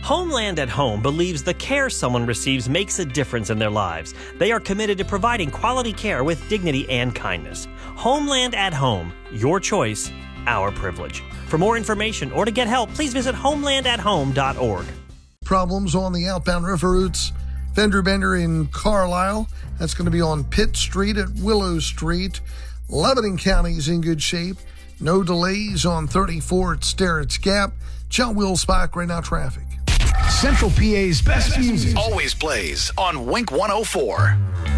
Homeland at Home believes the care someone receives makes a difference in their lives. They are committed to providing quality care with dignity and kindness. Homeland at Home, your choice, our privilege. For more information or to get help, please visit homelandathome.org. Problems on the outbound river routes. Fender bender in Carlisle. That's going to be on Pitt Street at Willow Street. Lebanon County is in good shape. No delays on 34 at Sterrett's Gap. John Will Spike right now traffic. Central PA's best music always plays on Wink 104.